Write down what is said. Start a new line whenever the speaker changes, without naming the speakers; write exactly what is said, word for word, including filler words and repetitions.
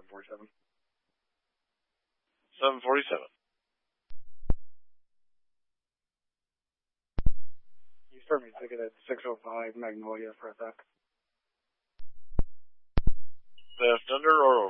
forty-seven.
seven forty-seven.
You start me ticket at six oh five Magnolia for a theft.
Theft under or over?